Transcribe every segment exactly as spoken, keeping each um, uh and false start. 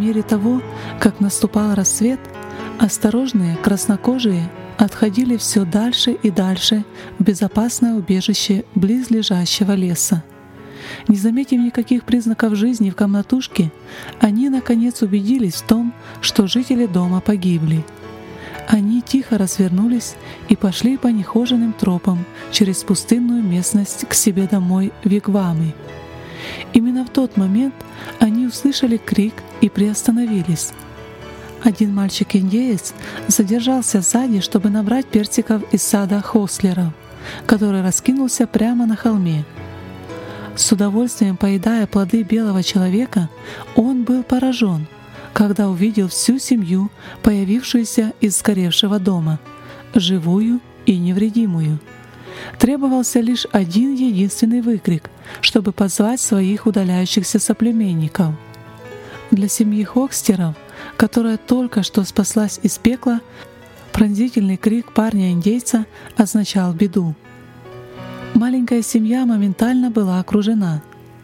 мере того, как наступал рассвет, осторожные краснокожие отходили все дальше и дальше в безопасное убежище близлежащего леса. Не заметив никаких признаков жизни в комнатушке, они наконец убедились в том, что жители дома погибли. Они тихо развернулись и пошли по нехоженным тропам через пустынную местность к себе домой в вигвамы. Именно в тот момент они услышали крик и приостановились. Один мальчик-индеец задержался сзади, чтобы набрать персиков из сада Хослеров, который раскинулся прямо на холме. С удовольствием поедая плоды белого человека, он был поражен, когда увидел всю семью, появившуюся из сгоревшего дома, живую и невредимую. Требовался лишь один единственный выкрик, чтобы позвать своих удаляющихся соплеменников. Для семьи Хокстеров, которая только что спаслась из пекла, пронзительный крик парня-индейца означал беду. Маленькая семья моментально была окружена.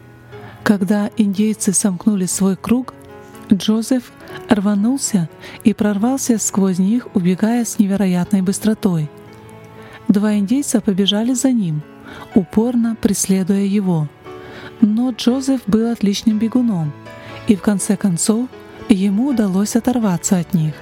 Когда индейцы сомкнули свой круг, Джозеф рванулся и прорвался сквозь них, убегая с невероятной быстротой. Два индейца побежали за ним, упорно преследуя его. Но Джозеф был отличным бегуном, и в конце концов ему удалось оторваться от них.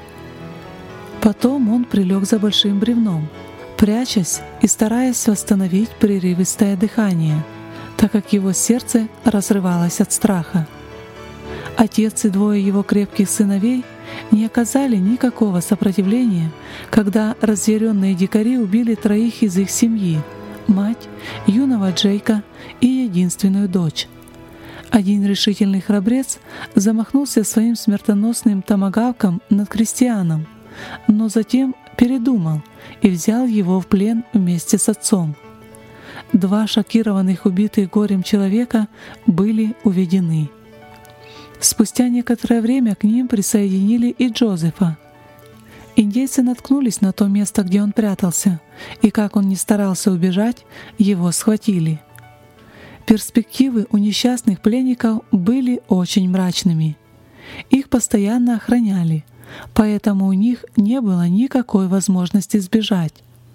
Потом он прилег за большим бревном, прячась и стараясь восстановить прерывистое дыхание, так как его сердце разрывалось от страха. Отец и двое его крепких сыновей не оказали никакого сопротивления, когда разъяренные дикари убили троих из их семьи — мать, юного Джейка и единственную дочь. Один решительный храбрец замахнулся своим смертоносным томагавком над крестьяном, но затем передумал и взял его в плен вместе с отцом. Два шокированных убитых горем человека были уведены. Спустя некоторое время к ним присоединили и Джозефа. Индейцы наткнулись на то место, где он прятался, и как он ни старался убежать, его схватили. Перспективы у несчастных пленников были очень мрачными. Их постоянно охраняли, поэтому у них не было никакой возможности сбежать.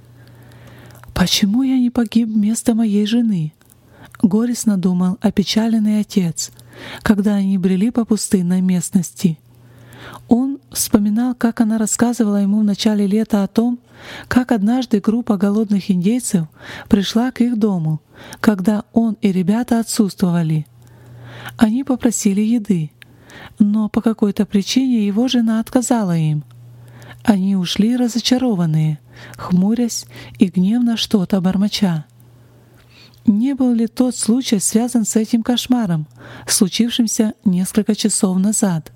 «Почему я не погиб вместо моей жены?» — горестно думал опечаленный отец, когда они брели по пустынной местности. Он вспоминал, как она рассказывала ему в начале лета о том, как однажды группа голодных индейцев пришла к их дому, когда он и ребята отсутствовали. Они попросили еды, но по какой-то причине его жена отказала им. Они ушли разочарованные, хмурясь и гневно что-то бормоча. Не был ли тот случай связан с этим кошмаром, случившимся несколько часов назад?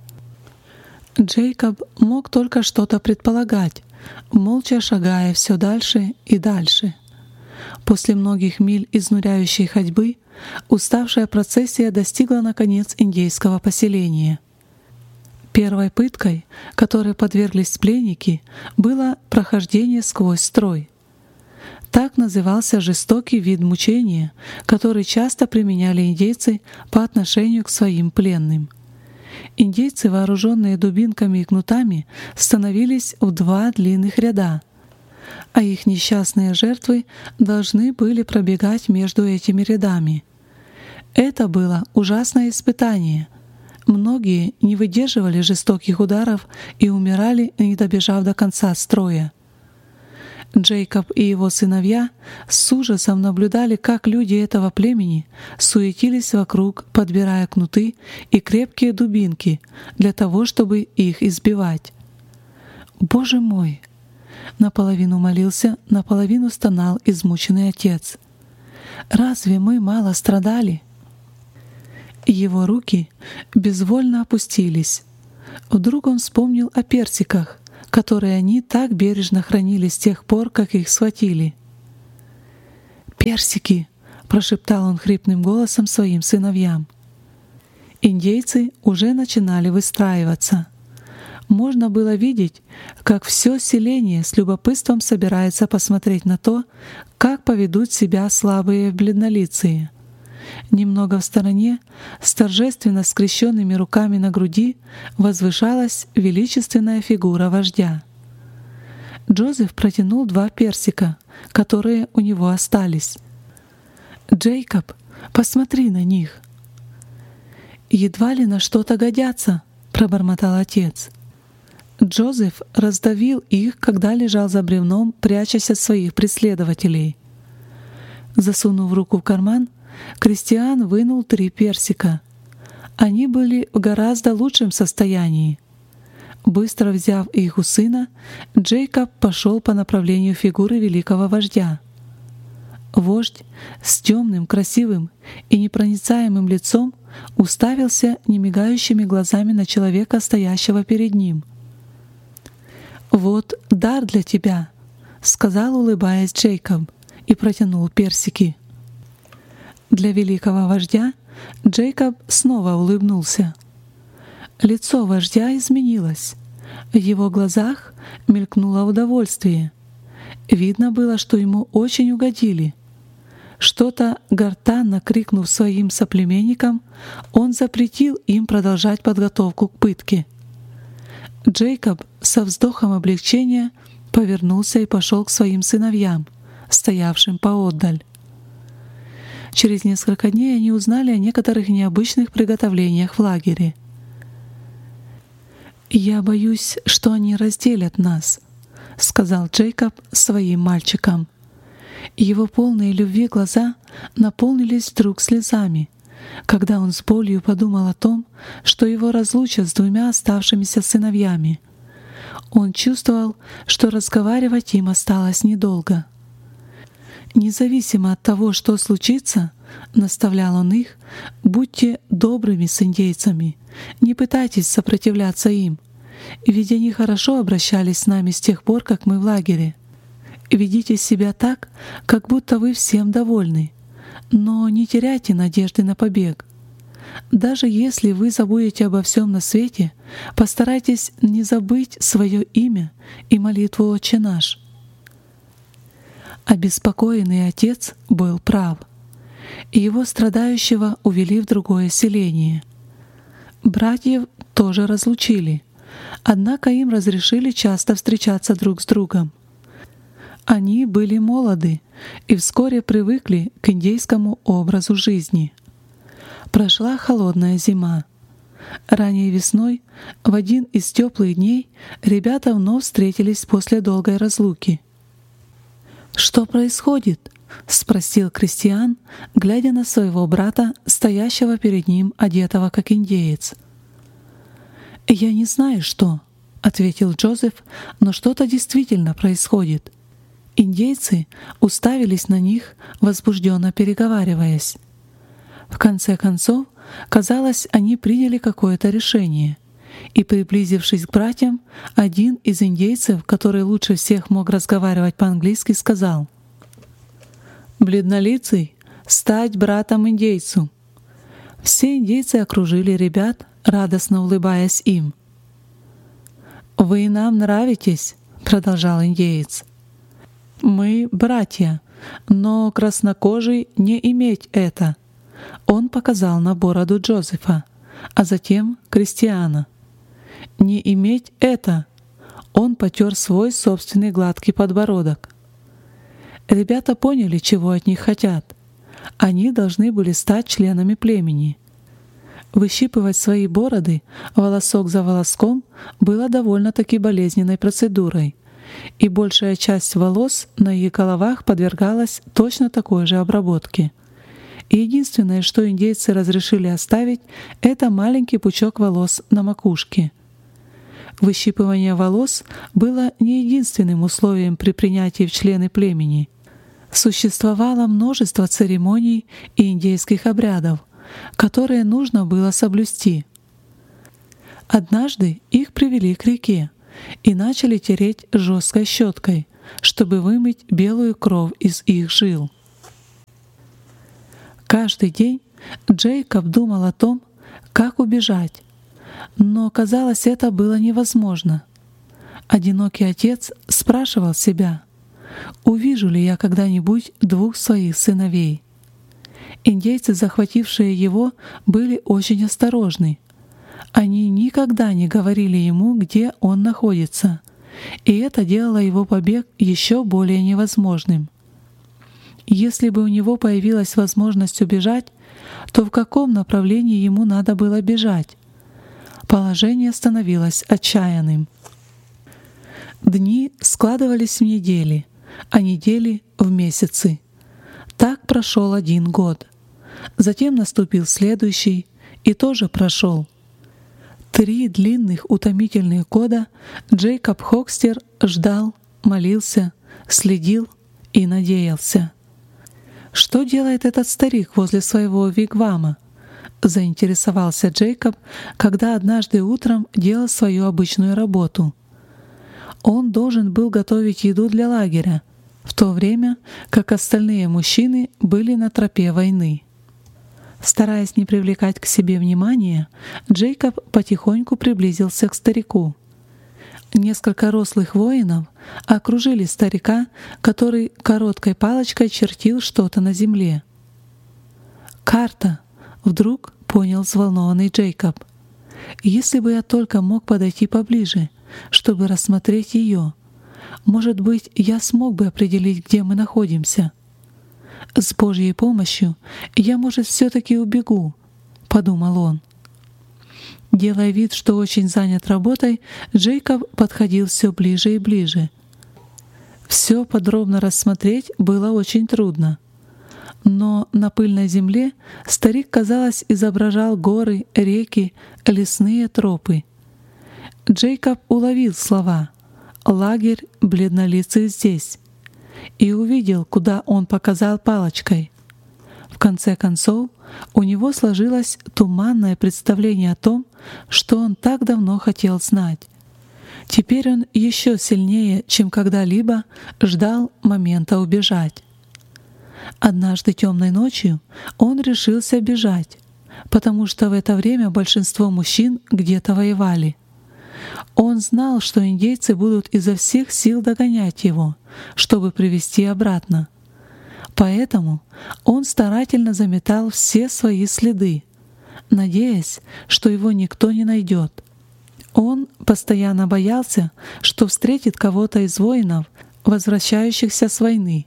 Джейкоб мог только что-то предполагать, молча шагая все дальше и дальше. После многих миль изнуряющей ходьбы уставшая процессия достигла наконец индейского поселения. Первой пыткой, которой подверглись пленники, было прохождение сквозь строй. Так назывался жестокий вид мучения, который часто применяли индейцы по отношению к своим пленным. Индейцы, вооруженные дубинками и кнутами, становились в два длинных ряда, а их несчастные жертвы должны были пробегать между этими рядами. Это было ужасное испытание. Многие не выдерживали жестоких ударов и умирали, не добежав до конца строя. Джейкоб и его сыновья с ужасом наблюдали, как люди этого племени суетились вокруг, подбирая кнуты и крепкие дубинки для того, чтобы их избивать. «Боже мой!» — наполовину молился, наполовину стонал измученный отец. «Разве мы мало страдали?» Его руки безвольно опустились. Вдруг он вспомнил о персиках, которые они так бережно хранили с тех пор, как их схватили. «Персики!» — прошептал он хрипным голосом своим сыновьям. Индейцы уже начинали выстраиваться. Можно было видеть, как все селение с любопытством собирается посмотреть на то, как поведут себя слабые бледнолицые. немного в стороне, с торжественно скрещенными руками на груди, возвышалась величественная фигура вождя. Джозеф протянул два персика, которые у него остались. «Джейкоб, посмотри на них!» «Едва ли на что-то годятся», — пробормотал отец. Джозеф раздавил их, когда лежал за бревном, прячась от своих преследователей. Засунув руку в карман, Кристиан вынул три персика. Они были в гораздо лучшем состоянии. Быстро взяв их у сына, Джейкоб пошел по направлению фигуры великого вождя. Вождь с темным, красивым и непроницаемым лицом уставился немигающими глазами на человека, стоящего перед ним. «Вот дар для тебя», — сказал, улыбаясь, Джейкоб, и протянул персики. Для великого вождя Джейкоб снова улыбнулся. Лицо вождя изменилось. В его глазах мелькнуло удовольствие. Видно было, что ему очень угодили. Что-то гортанно крикнув своим соплеменникам, он запретил им продолжать подготовку к пытке. Джейкоб со вздохом облегчения повернулся и пошел к своим сыновьям, стоявшим поотдаль. Через несколько дней они узнали о некоторых необычных приготовлениях в лагере. «Я боюсь, что они разделят нас», — сказал Джейкоб своим мальчикам. Его полные любви глаза наполнились вдруг слезами, когда он с болью подумал о том, что его разлучат с двумя оставшимися сыновьями. Он чувствовал, что разговаривать им осталось недолго. «Независимо от того, что случится, — наставлял он их, — будьте добрыми с индейцами, не пытайтесь сопротивляться им, ведь они хорошо обращались с нами с тех пор, как мы в лагере. Ведите себя так, как будто вы всем довольны, но не теряйте надежды на побег. Даже если вы забудете обо всем на свете, постарайтесь не забыть свое имя и молитву «Отче наш». Обеспокоенный отец был прав, и его страдающего увели в другое селение. Братьев тоже разлучили, однако им разрешили часто встречаться друг с другом. Они были молоды и вскоре привыкли к индейскому образу жизни. Прошла холодная зима. Ранней весной, в один из теплых дней, ребята вновь встретились после долгой разлуки. «Что происходит?» — спросил Кристиан, глядя на своего брата, стоящего перед ним, одетого как индеец. «Я не знаю, что», — ответил Джозеф, — «но что-то действительно происходит». Индейцы уставились на них, возбужденно переговариваясь. В конце концов, казалось, они приняли какое-то решение, и, приблизившись к братьям, один из индейцев, который лучше всех мог разговаривать по-английски, сказал: «Бледнолицый, стать братом индейцу». Все индейцы окружили ребят, радостно улыбаясь им. «Вы нам нравитесь», — продолжал индеец. «Мы братья, но краснокожий не иметь это». Он показал на бороду Джозефа, а затем Кристиана. «Не иметь это». Он потер свой собственный гладкий подбородок. Ребята поняли, чего от них хотят. Они должны были стать членами племени. Выщипывать свои бороды волосок за волоском было довольно-таки болезненной процедурой, и большая часть волос на их головах подвергалась точно такой же обработке. И единственное, что индейцы разрешили оставить, это маленький пучок волос на макушке. Выщипывание волос было не единственным условием при принятии в члены племени. Существовало множество церемоний и индейских обрядов, которые нужно было соблюсти. Однажды их привели к реке и начали тереть жесткой щеткой, чтобы вымыть белую кровь из их жил. Каждый день Джейкоб думал о том, как убежать, но, казалось, это было невозможно. Одинокий отец спрашивал себя: «Увижу ли я когда-нибудь двух своих сыновей?» Индейцы, захватившие его, были очень осторожны. Они никогда не говорили ему, где он находится, и это делало его побег еще более невозможным. Если бы у него появилась возможность убежать, то в каком направлении ему надо было бежать? Положение становилось отчаянным. Дни складывались в недели, а недели — в месяцы. Так прошел один год. Затем наступил следующий и тоже прошел. Три длинных утомительных года Джейкоб Хокстер ждал, молился, следил и надеялся. «Что делает этот старик возле своего вигвама?» — заинтересовался Джейкоб, когда однажды утром делал свою обычную работу. Он должен был готовить еду для лагеря, в то время как остальные мужчины были на тропе войны. Стараясь не привлекать к себе внимания, Джейкоб потихоньку приблизился к старику. Несколько рослых воинов окружили старика, который короткой палочкой чертил что-то на земле. «Карта!» — вдруг понял взволнованный Джейкоб. «Если бы я только мог подойти поближе, чтобы рассмотреть ее, может быть, я смог бы определить, где мы находимся. С Божьей помощью я, может, все-таки убегу», — подумал он. Делая вид, что очень занят работой, Джейкоб подходил все ближе и ближе. Все подробно рассмотреть было очень трудно. Но на пыльной земле старик, казалось, изображал горы, реки, лесные тропы. Джейкоб уловил слова «Лагерь бледнолицый здесь» и увидел, куда он показал палочкой. В конце концов, у него сложилось туманное представление о том, что он так давно хотел знать. Теперь он еще сильнее, чем когда-либо, ждал момента убежать. Однажды темной ночью он решился бежать, потому что в это время большинство мужчин где-то воевали. Он знал, что индейцы будут изо всех сил догонять его, чтобы привести обратно. Поэтому он старательно заметал все свои следы, надеясь, что его никто не найдет. Он постоянно боялся, что встретит кого-то из воинов, возвращающихся с войны.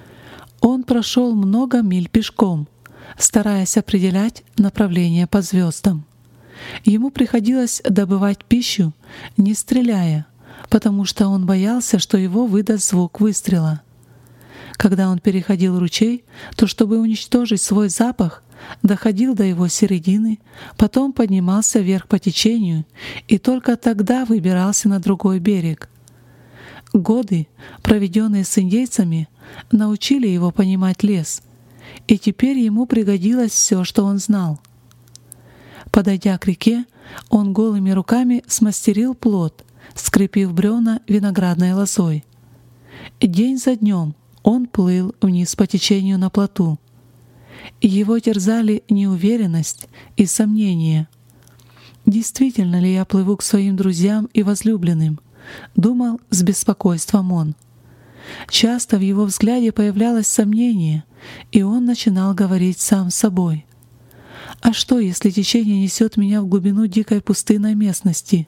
Он прошел много миль пешком, стараясь определять направление по звездам. Ему приходилось добывать пищу, не стреляя, потому что он боялся, что его выдаст звук выстрела. Когда он переходил ручей, то, чтобы уничтожить свой запах, доходил до его середины, потом поднимался вверх по течению и только тогда выбирался на другой берег. Годы, проведенные с индейцами, научили его понимать лес, и теперь ему пригодилось все, что он знал. Подойдя к реке, он голыми руками смастерил плот, скрепив бревна виноградной лозой. День за днем он плыл вниз по течению на плоту. Его терзали неуверенность и сомнения. «Действительно ли я плыву к своим друзьям и возлюбленным?» — думал с беспокойством он. Часто в его взгляде появлялось сомнение, и он начинал говорить сам с собой: «А что, если течение несет меня в глубину дикой пустынной местности?»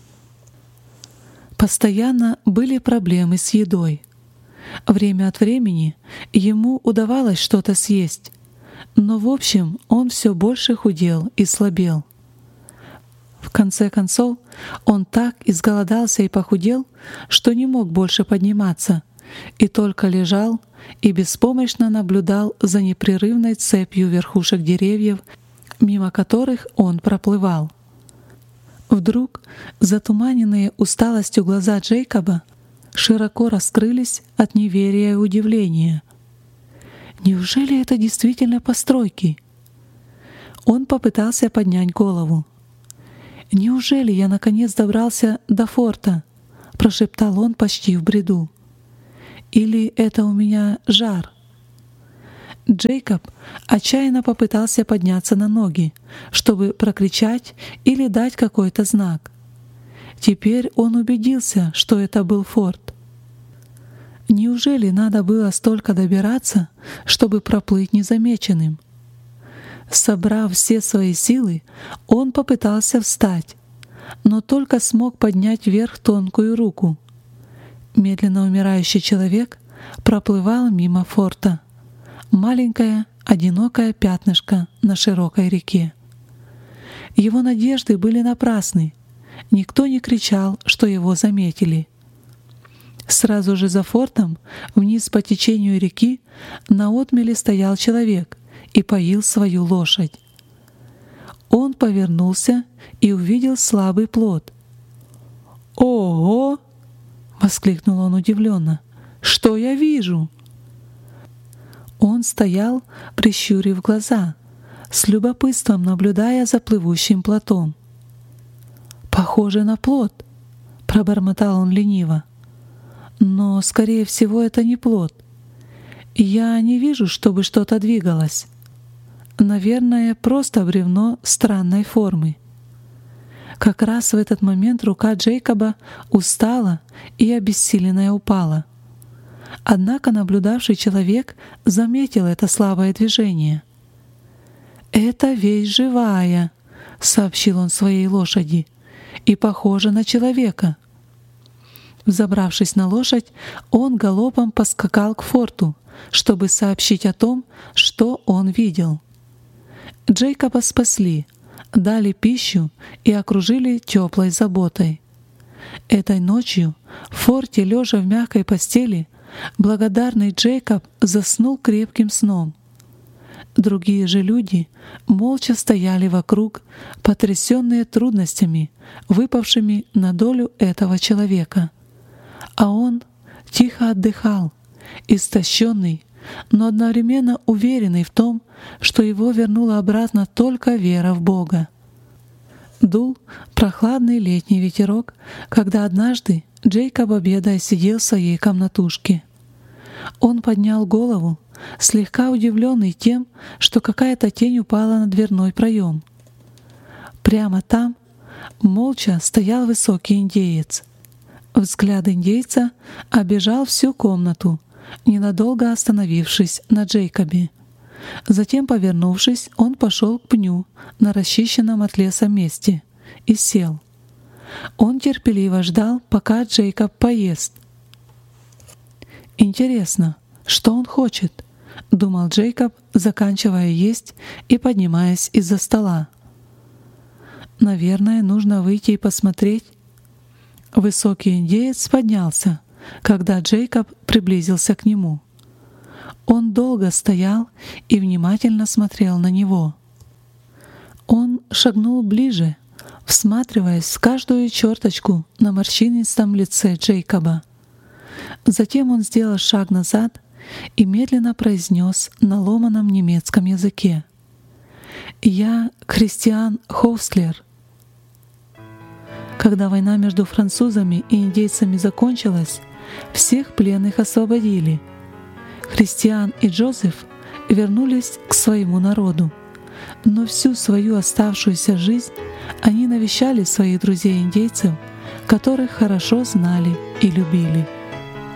Постоянно были проблемы с едой. Время от времени ему удавалось что-то съесть, но в общем он все больше худел и слабел. В конце концов, он так изголодался и похудел, что не мог больше подниматься, и только лежал и беспомощно наблюдал за непрерывной цепью верхушек деревьев, мимо которых он проплывал. Вдруг затуманенные усталостью глаза Джейкоба широко раскрылись от неверия и удивления. Неужели это действительно постройки? Он попытался поднять голову. «Неужели я наконец добрался до форта?» — прошептал он почти в бреду. «Или это у меня жар?» Джейкоб отчаянно попытался подняться на ноги, чтобы прокричать или дать какой-то знак. Теперь он убедился, что это был форт. Неужели надо было столько добираться, чтобы проплыть незамеченным? Собрав все свои силы, он попытался встать, но только смог поднять вверх тонкую руку. Медленно умирающий человек проплывал мимо форта. Маленькое, одинокое пятнышко на широкой реке. Его надежды были напрасны. Никто не кричал, что его заметили. Сразу же за фортом, вниз по течению реки, на отмеле стоял человек и поил свою лошадь. Он повернулся и увидел слабый плод. «Ого!» — воскликнул он удивленно. «Что я вижу?» Он стоял, прищурив глаза, с любопытством наблюдая за плывущим плотом. «Похоже на плод», — пробормотал он лениво. «Но, скорее всего, это не плод. Я не вижу, чтобы что-то двигалось. Наверное, просто бревно странной формы». Как раз в этот момент рука Джейкоба устала и обессиленная упала. Однако наблюдавший человек заметил это слабое движение. «Это вещь живая», — сообщил он своей лошади, — «и похожа на человека». Взобравшись на лошадь, он галопом поскакал к форту, чтобы сообщить о том, что он видел. Джейкоба спасли, дали пищу и окружили теплой заботой. Этой ночью в форте, лежа в мягкой постели, благодарный Джейкоб заснул крепким сном. Другие же люди молча стояли вокруг, потрясенные трудностями, выпавшими на долю этого человека. А он тихо отдыхал, истощенный, но одновременно уверенный в том, что его вернула обратно только вера в Бога. Дул прохладный летний ветерок, когда однажды Джейкоб, обедая, сидел в своей комнатушке. Он поднял голову, слегка удивленный тем, что какая-то тень упала на дверной проем. Прямо там молча стоял высокий индеец. Взгляд индейца обежал всю комнату, ненадолго остановившись на Джейкобе. Затем, повернувшись, он пошел к пню на расчищенном от леса месте и сел. Он терпеливо ждал, пока Джейкоб поест. «Интересно, что он хочет?» — думал Джейкоб, заканчивая есть и поднимаясь из-за стола. «Наверное, нужно выйти и посмотреть». Высокий индеец поднялся, когда Джейкоб приблизился к нему. Он долго стоял и внимательно смотрел на него. Он шагнул ближе, всматриваясь в каждую черточку на морщинистом лице Джейкоба. Затем он сделал шаг назад и медленно произнес на ломаном немецком языке: «Я Кристиан Хоустлер». Когда война между французами и индейцами закончилась, всех пленных освободили. Христиан и Джозеф вернулись к своему народу, но всю свою оставшуюся жизнь они навещали своих друзей-индейцев, которых хорошо знали и любили.